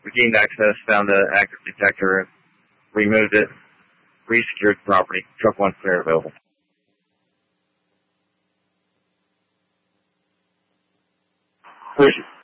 regained access, found the active detector, removed it, resecured the property. Truck 1 clear available. Appreciate it.